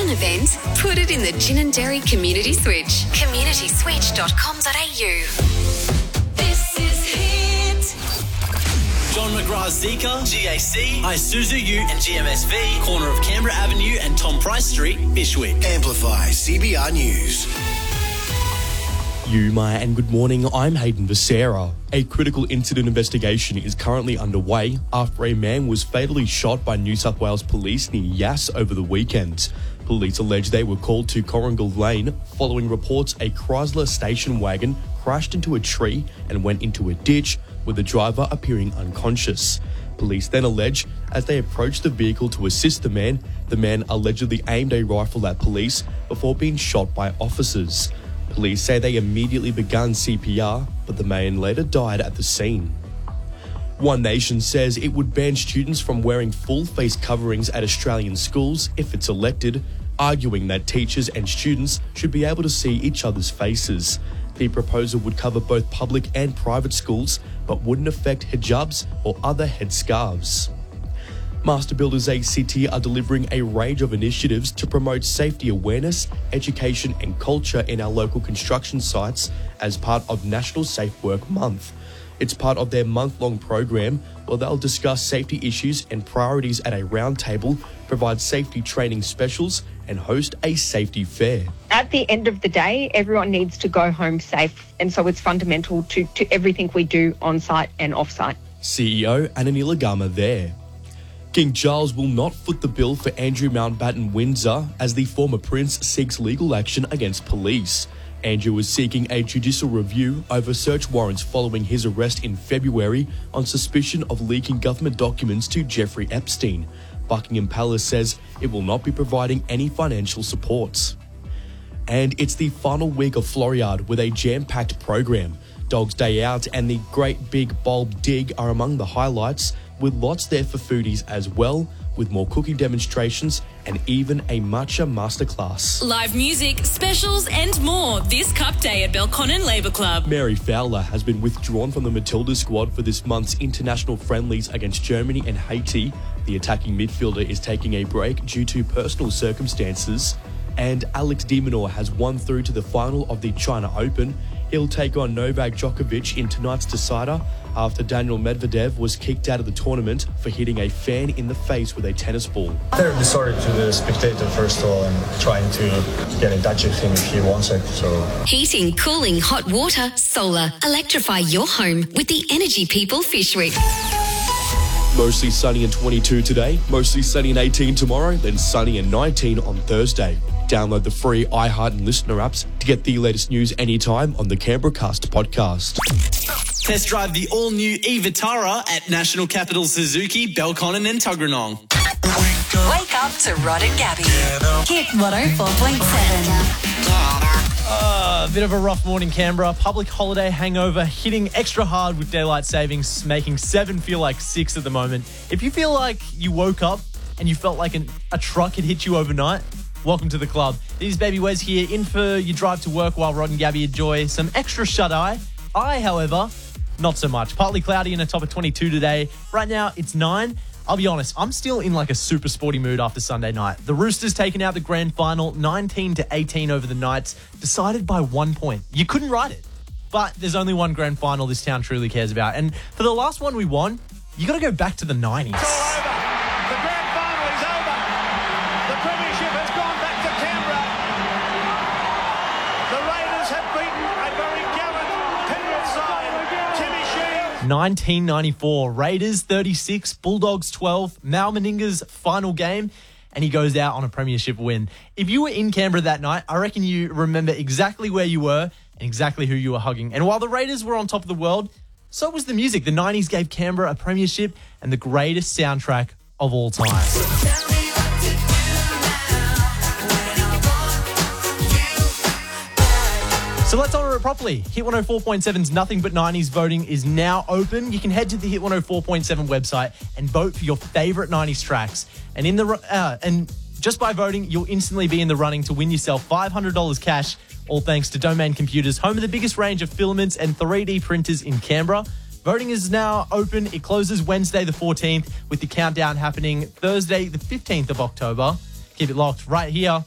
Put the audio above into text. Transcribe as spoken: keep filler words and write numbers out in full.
one event, put it in the Ginninderry Community Switch. community switch dot com dot a u. This is Hit. John McGrath's Zika, G A C, Isuzu U and G M S V, corner of Canberra Avenue and Tom Price Street, Bishwick. Amplify C B R News. You, Maya, and good morning. I'm Hayden Becerra. A critical incident investigation is currently underway after a man was fatally shot by New South Wales police near Yass over the weekend. Police allege they were called to Coringal Lane following reports a Chrysler station wagon crashed into a tree and went into a ditch, with the driver appearing unconscious. Police then allege as they approached the vehicle to assist the man, the man allegedly aimed a rifle at police before being shot by officers. Police say they immediately began C P R, but the man later died at the scene. One Nation says it would ban students from wearing full face coverings at Australian schools if it's elected, arguing that teachers and students should be able to see each other's faces. The proposal would cover both public and private schools, but wouldn't affect hijabs or other headscarves. Master Builders A C T are delivering a range of initiatives to promote safety awareness, education and culture in our local construction sites as part of National Safe Work Month. It's part of their month-long program where they'll discuss safety issues and priorities at a roundtable, provide safety training specials and host a safety fair. At the end of the day, everyone needs to go home safe, and so it's fundamental to, to everything we do on-site and off-site. C E O Ananila Gama there. King Charles will not foot the bill for Andrew Mountbatten Windsor as the former prince seeks legal action against police. Andrew is seeking a judicial review over search warrants following his arrest in February on suspicion of leaking government documents to Jeffrey Epstein. Buckingham Palace says it will not be providing any financial supports. And it's the final week of Floriade with a jam-packed program. Dog's Day Out and the Great Big Bulb Dig are among the highlights, with lots there for foodies as well, with more cooking demonstrations and even a matcha masterclass. Live music, specials and more this Cup Day at Belconnen Labour Club. Mary Fowler has been withdrawn from the Matilda squad for this month's international friendlies against Germany and Haiti. The attacking midfielder is taking a break due to personal circumstances. And Alex de Minaur has won through to the final of the China Open. He'll take on Novak Djokovic in tonight's decider after Daniel Medvedev was kicked out of the tournament for hitting a fan in the face with a tennis ball. Terribly sorry to the spectator, first of all, and trying to get in touch with him if he wants it. So Heating, cooling, hot water, solar. Electrify your home with the Energy People Fish Week. Mostly sunny and twenty-two today, mostly sunny and eighteen tomorrow, then sunny and nineteen on Thursday. Download the free iHeart and Listener apps to get the latest news anytime on the Canberra Cast podcast. Test drive the all-new e-Vitara at National Capital Suzuki, Belconnen and Tuggeranong. Wake up to Rod and Gabby. Hit one oh four point seven. Uh, a bit of a rough morning, Canberra. Public holiday hangover hitting extra hard with daylight savings, making seven feel like six at the moment. If you feel like you woke up and you felt like an, a truck had hit you overnight, welcome to the club. These Baby Wes here, in for your drive to work while Rod and Gabby enjoy some extra shut-eye. I, however, not so much. Partly cloudy and a top of twenty-two today. Right now, it's nine. I'll be honest, I'm still in like a super sporty mood after Sunday night. The Roosters taking out the grand final, nineteen to eighteen over the Knights, decided by one point. You couldn't write it. But there's only one grand final this town truly cares about. And for the last one we won, you got to go back to the nineties. It's all over. The grand final is over. The premiership has gone back to Canberra. The Raiders have beaten a very gallant Penrith side. Timmy Sheen. nineteen ninety-four, Raiders thirty-six, Bulldogs twelve, Mal Meninga's final game, and he goes out on a premiership win. If you were in Canberra that night, I reckon you remember exactly where you were and exactly who you were hugging. And while the Raiders were on top of the world, so was the music. The nineties gave Canberra a premiership and the greatest soundtrack of all time. So let's honour it properly. Hit one oh four point seven's Nothing But nineties voting is now open. You can head to the Hit one oh four point seven website and vote for your favourite nineties tracks. And in the uh, and just by voting, you'll instantly be in the running to win yourself five hundred dollars cash, all thanks to Domain Computers, home of the biggest range of filaments and three D printers in Canberra. Voting is now open. It closes Wednesday the fourteenth, with the countdown happening Thursday the fifteenth of October. Keep it locked right here